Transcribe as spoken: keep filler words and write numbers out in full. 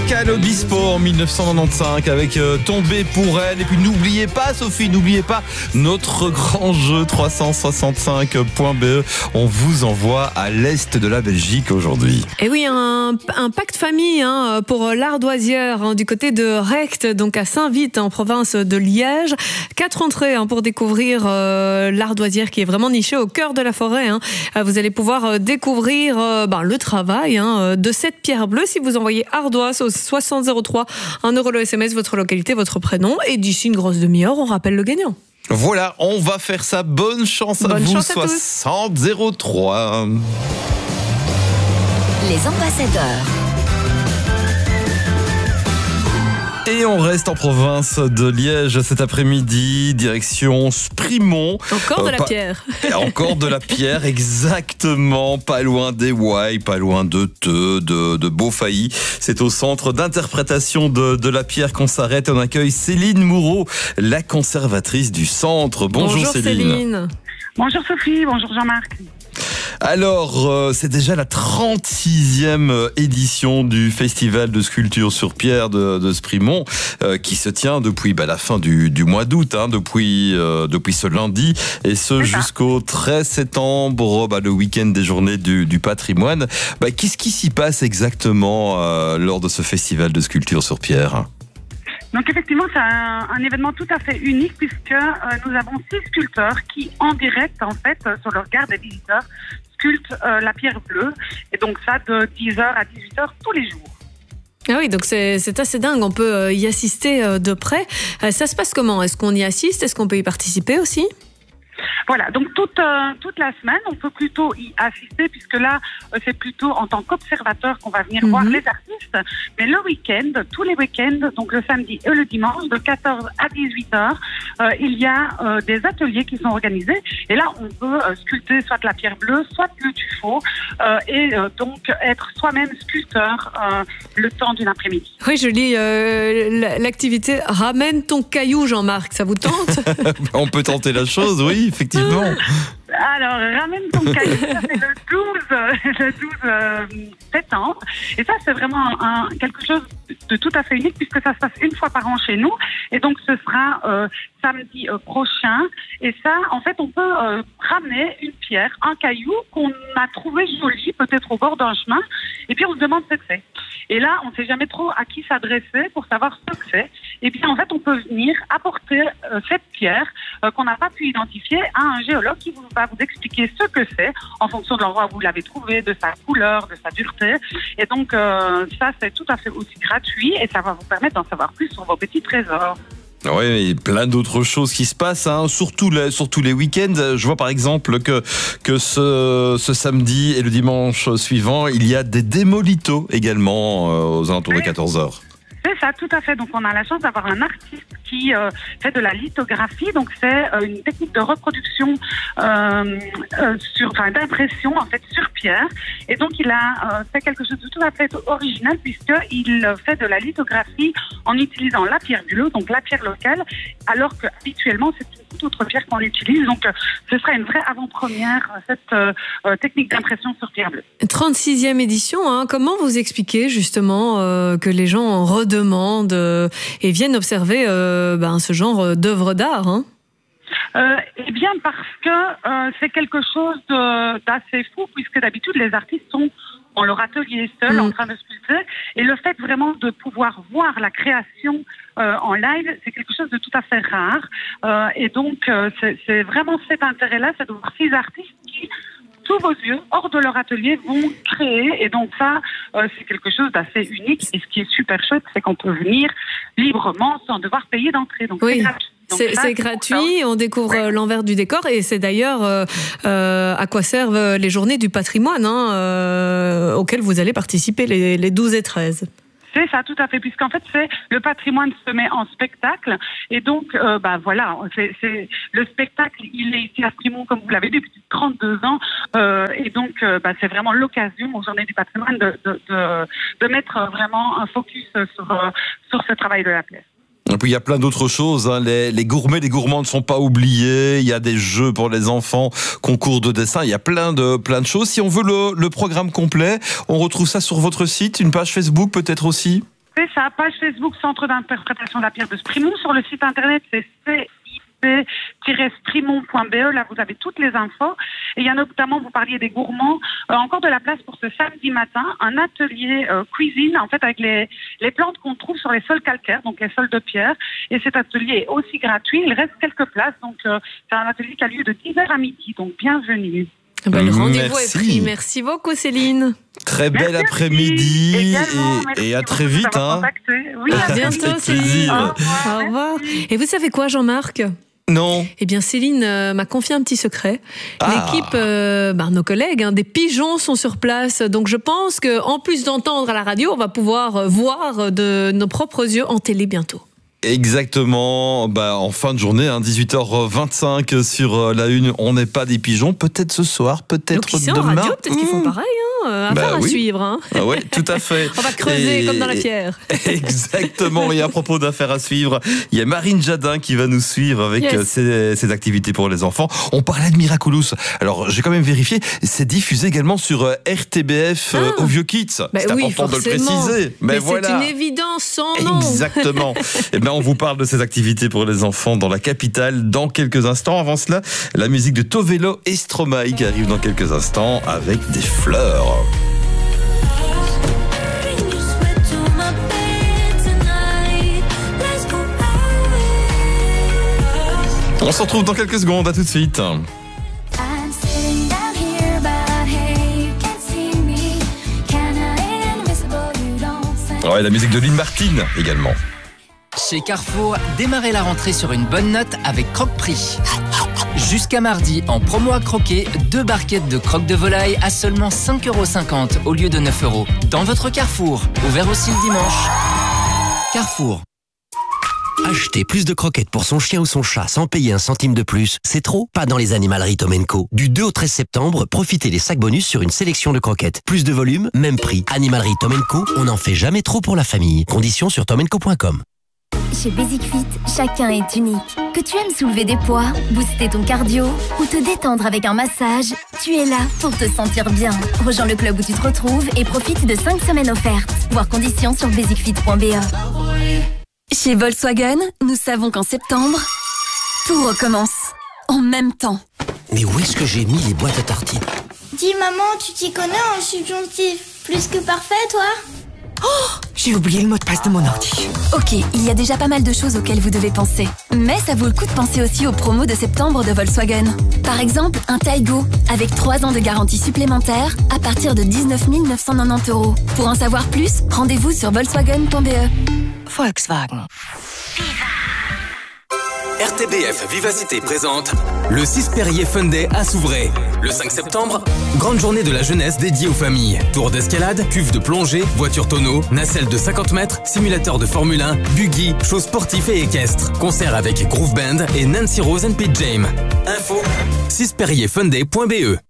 Pascal Obispo en dix-neuf cent quatre-vingt-quinze avec euh, Tombé pour elle. Et puis n'oubliez pas, Sophie, n'oubliez pas notre grand jeu trois cent soixante-cinq point B E. On vous envoie à l'est de la Belgique aujourd'hui. Et oui, un, un pacte famille hein, pour l'Ardoisière hein, du côté de Recht, donc à Saint-Vith en province de Liège. Quatre entrées hein, pour découvrir euh, l'Ardoisière qui est vraiment nichée au cœur de la forêt. Hein. Vous allez pouvoir découvrir euh, ben, le travail hein, de cette pierre bleue si vous envoyez Ardoise au soixante zéro trois, un euro le S M S, votre localité, votre prénom. Et d'ici une grosse demi-heure, on rappelle le gagnant. Voilà, on va faire ça. Bonne chance à Bonne vous, chance à soixante zéro trois. Les ambassadeurs. Et on reste en province de Liège cet après-midi, direction Sprimont. Encore de euh, la pas... pierre. Encore de la pierre, exactement. Pas loin d'Ewaille, pas loin de Teux, de, de Beaufailly. C'est au centre d'interprétation de, de la pierre qu'on s'arrête. On accueille Céline Moureau, la conservatrice du centre. Bonjour, Bonjour Céline. Céline. Bonjour Sophie, bonjour Jean-Marc. Alors, euh, c'est déjà la trente-sixième édition du Festival de sculpture sur pierre de, de Sprimont, euh, qui se tient depuis bah, la fin du, du mois d'août, hein, depuis, euh, depuis ce lundi, et ce jusqu'au treize septembre, bah, le week-end des journées du, du patrimoine. Bah, qu'est-ce qui s'y passe exactement euh, lors de ce Festival de sculpture sur pierre ? Donc effectivement, c'est un, un événement tout à fait unique puisque euh, nous avons six sculpteurs qui, en direct, en fait, euh, sur le regard des visiteurs, sculptent euh, la pierre bleue. Et donc ça, de dix heures à dix-huit heures tous les jours. Ah oui, donc c'est, c'est assez dingue, on peut euh, y assister euh, de près. Euh, ça se passe comment ? Est-ce qu'on y assiste ? Est-ce qu'on peut y participer aussi ? Voilà, donc toute, euh, toute la semaine, on peut plutôt y assister puisque là, euh, c'est plutôt en tant qu'observateur qu'on va venir mm-hmm. voir les artistes. Mais le week-end, tous les week-ends, donc le samedi et le dimanche, de quatorze à dix-huit heures, euh, il y a euh, des ateliers qui sont organisés. Et là, on peut euh, sculpter soit la pierre bleue, soit le tuffeau, euh, et euh, donc être soi-même sculpteur euh, le temps d'une après-midi. Oui, je lis euh, l'activité « Ramène ton caillou, Jean-Marc », ça vous tente ? On peut tenter la chose, oui, effectivement. Alors, ramène ton cahier, ça fait le douze, le douze euh, septembre. Et ça, c'est vraiment un, quelque chose de tout à fait unique puisque ça se passe une fois par an chez nous. Et donc, ce sera euh, samedi euh, prochain. Et ça, en fait, on peut euh, ramener une pierre, un caillou qu'on a trouvé joli, peut-être au bord d'un chemin. Et puis, on se demande ce que c'est. Et là, on ne sait jamais trop à qui s'adresser pour savoir ce que c'est. Et bien, en fait, on peut venir apporter euh, cette pierre euh, qu'on n'a pas pu identifier à un géologue qui vous, va vous expliquer ce que c'est en fonction de l'endroit où vous l'avez trouvé, de sa couleur, de sa dureté. Et donc, euh, ça, c'est tout à fait aussi gratuit et ça va vous permettre d'en savoir plus sur vos petits trésors. Oui, et plein d'autres choses qui se passent, hein, surtout, les, surtout les week-ends. Je vois par exemple que, que ce, ce samedi et le dimanche suivant, il y a des démolitos également euh, aux alentours oui. de quatorze heures. C'est ça, tout à fait. Donc, on a la chance d'avoir un artiste qui euh, fait de la lithographie. Donc, c'est euh, une technique de reproduction, euh, euh, sur, enfin, d'impression, en fait, sur pierre. Et donc, il a euh, fait quelque chose de tout à fait original puisqu'il fait de la lithographie en utilisant la pierre bleue, donc la pierre locale, alors qu'habituellement, c'est une toute autre pierre qu'on utilise. Donc, euh, ce sera une vraie avant-première, cette euh, euh, technique d'impression sur pierre bleue. trente-sixième édition, hein. Comment vous expliquez justement euh, que les gens en redemandent euh, et viennent observer euh, ben, ce genre d'œuvres d'art hein Euh, eh bien, parce que euh, c'est quelque chose de, d'assez fou, puisque d'habitude, les artistes sont dans leur atelier seul, mmh. en train de sculpter. Et le fait vraiment de pouvoir voir la création euh, en live, c'est quelque chose de tout à fait rare. Euh, et donc, euh, c'est, c'est vraiment cet intérêt-là, c'est de voir six artistes qui, sous vos yeux, hors de leur atelier, vont créer. Et donc ça, euh, c'est quelque chose d'assez unique. Et ce qui est super chouette, c'est qu'on peut venir librement sans devoir payer d'entrée. Donc oui. c'est gratuit. Donc c'est, ça, c'est gratuit, on découvre ouais. l'envers du décor et c'est d'ailleurs euh, euh, à quoi servent les journées du patrimoine hein, euh, auxquelles vous allez participer les, les douze et treize. C'est ça, tout à fait, puisqu'en fait, c'est le patrimoine se met en spectacle, et donc, euh, bah voilà, c'est, c'est le spectacle, il est ici à Sprimont, comme vous l'avez dit, depuis trente-deux ans, euh, et donc, euh, bah, c'est vraiment l'occasion aux Journées du patrimoine de, de, de, de mettre vraiment un focus sur, euh, sur ce travail de la pièce. Et puis il y a plein d'autres choses, hein. les, les gourmets, les gourmands ne sont pas oubliés, il y a des jeux pour les enfants, concours de dessin, il y a plein de, plein de choses. Si on veut le, le programme complet, on retrouve ça sur votre site, une page Facebook peut-être aussi ? C'est sa page Facebook Centre d'interprétation de la pierre de Sprimont. Sur le site internet, c'est c i p tiret sprimont point b e. Là, vous avez toutes les infos. Et il y a notamment, vous parliez des gourmands, euh, encore de la place pour ce samedi matin, un atelier euh, cuisine, en fait, avec les, les plantes qu'on trouve sur les sols calcaires, donc les sols de pierre. Et cet atelier est aussi gratuit. Il reste quelques places. Donc, euh, c'est un atelier qui a lieu de dix heures à midi. Donc, bienvenue. Ben, le rendez-vous Merci. est pris. Merci beaucoup, Céline. Très bel Merci. après-midi Également, et, merci et à beaucoup très de vite. nous avoir Hein. contactés. Oui, À à bientôt, Avec Céline. plaisir. Au revoir. Au revoir. Merci. Et vous savez quoi, Jean-Marc ? Non. Eh bien, Céline euh, m'a confié un petit secret. Ah. L'équipe, euh, bah, nos collègues, hein, des pigeons sont sur place. Donc, je pense que en plus d'entendre à la radio, on va pouvoir euh, voir de nos propres yeux en télé bientôt. Exactement, bah, en fin de journée, hein, dix-huit heures vingt-cinq sur la une, on n'est pas des pigeons, peut-être ce soir, peut-être Donc, qui sait, en demain. radio, peut-être qu'ils font Mmh. pareil. Hein, Bah affaire à oui. suivre. Hein. Ah ouais, tout à fait. On va creuser Et- comme dans la pierre. Exactement, et à propos d'affaires à suivre, il y a Marine Jadin qui va nous suivre avec Yes. euh, ses, ses activités pour les enfants. On parlait de Miraculous, alors j'ai quand même vérifié, c'est diffusé également sur euh, R T B F euh, Ah. au Vieux-Kids. Bah c'est oui, important de le forcément. préciser. Mais, Mais voilà. c'est une évidence sans nom. Exactement. Et bien, on vous parle de ces activités pour les enfants dans la capitale dans quelques instants. Avant cela, la musique de Tovelo et Stromae qui arrive dans quelques instants avec des fleurs. On se retrouve dans quelques secondes. À tout de suite. Ouais, la musique de Lynn Martin également. Chez Carrefour, démarrez la rentrée sur une bonne note avec Croque-Prix. Jusqu'à mardi, en promo à croquer, deux barquettes de croque de volaille à seulement cinq euros cinquante au lieu de neuf euros. Dans votre Carrefour, ouvert aussi le dimanche. Carrefour. Acheter plus de croquettes pour son chien ou son chat sans payer un centime de plus, c'est trop? Pas dans les animaleries Tom and Co. Du deux au treize septembre, profitez des sacs bonus sur une sélection de croquettes. Plus de volume, même prix. Animalerie Tom and Co, on n'en fait jamais trop pour la famille. Conditions sur tom and co point com. Chez Basic Fit, chacun est unique. Que tu aimes soulever des poids, booster ton cardio ou te détendre avec un massage, tu es là pour te sentir bien. Rejoins le club où tu te retrouves et profite de cinq semaines offertes. Voir conditions sur basic fit point b e. Chez Volkswagen, nous savons qu'en septembre, tout recommence. En même temps. Mais où est-ce que j'ai mis les boîtes à tartines? Dis maman, tu t'y connais en subjonctif plus que parfait, toi? J'ai oublié le mot de passe de mon ordi. Ok, il y a déjà pas mal de choses auxquelles vous devez penser. Mais ça vaut le coup de penser aussi aux promos de septembre de Volkswagen. Par exemple, un Taigo, avec trois ans de garantie supplémentaire à partir de dix-neuf mille neuf cent quatre-vingt-dix euros. Pour en savoir plus, rendez-vous sur volkswagen point b e. Volkswagen. R T B F Vivacité présente le six Perrier Fun Day à Souvray. Le cinq septembre, grande journée de la jeunesse dédiée aux familles. Tour d'escalade, cuve de plongée, voiture tonneau, nacelle de cinquante mètres, simulateur de Formule un, buggy, shows sportifs et équestres. Concert avec Groove Band et Nancy Rose and Pete James. Info six perrier fun day point b e.